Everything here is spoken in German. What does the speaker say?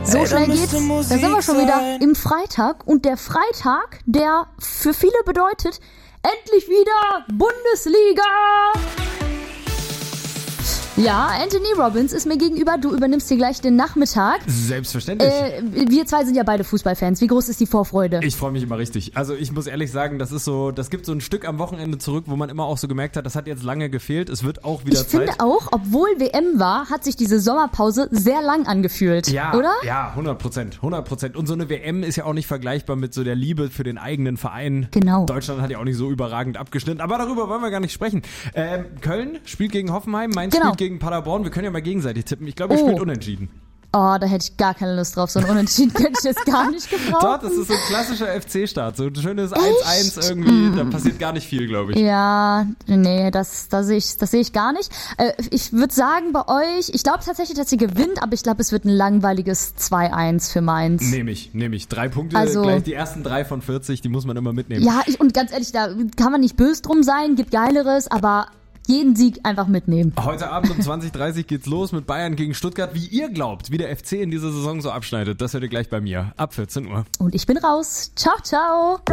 So schnell geht's. Da sind wir schon wieder im Freitag. Und der Freitag, der für viele bedeutet, endlich wieder Bundesliga! Ja, Anthony Robbins ist mir gegenüber. Du übernimmst hier gleich den Nachmittag. Selbstverständlich. Wir zwei sind ja beide Fußballfans. Wie groß ist die Vorfreude? Ich freue mich immer richtig. Also ich muss ehrlich sagen, das gibt so ein Stück am Wochenende zurück, wo man immer auch so gemerkt hat, das hat jetzt lange gefehlt. Es wird auch wieder Zeit. Ich finde auch, obwohl WM war, hat sich diese Sommerpause sehr lang angefühlt. Ja, oder? Ja, 100%. 100%. Und so eine WM ist ja auch nicht vergleichbar mit so der Liebe für den eigenen Verein. Genau. Deutschland hat ja auch nicht so überragend abgeschnitten. Aber darüber wollen wir gar nicht sprechen. Köln spielt gegen Hoffenheim, Mainz spielt gegen Paderborn. Wir können ja mal gegenseitig tippen. Ich glaube, ihr spielt unentschieden. Oh, da hätte ich gar keine Lust drauf. So ein Unentschieden könnte ich jetzt gar nicht gebrauchen. Dort, das ist so ein klassischer FC-Start. So ein schönes 1-1 irgendwie. Da passiert gar nicht viel, glaube ich. Ja, nee, das sehe ich gar nicht. Ich würde sagen, bei euch, ich glaube tatsächlich, dass ihr gewinnt, aber ich glaube, es wird ein langweiliges 2-1 für Mainz. Nehme ich. 3 Punkte, also, gleich die ersten 3 von 40, die muss man immer mitnehmen. Ja, und ganz ehrlich, da kann man nicht böse drum sein, gibt Geileres, aber jeden Sieg einfach mitnehmen. Heute Abend um 20:30 geht's los mit Bayern gegen Stuttgart. Wie ihr glaubt, wie der FC in dieser Saison so abschneidet, das hört ihr gleich bei mir. Ab 14 Uhr. Und ich bin raus. Ciao, ciao.